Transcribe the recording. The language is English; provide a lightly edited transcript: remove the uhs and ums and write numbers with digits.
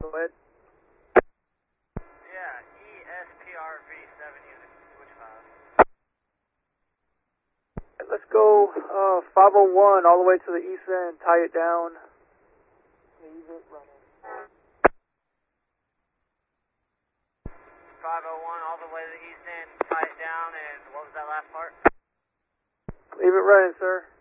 go ahead. Yeah, ESPRV 7 unit, switch 5. Let's go 501 all the way to the east end, tie it down. Leave it running. 501 all the way to the east end, tie it down, and what was that last part? Leave it running, sir.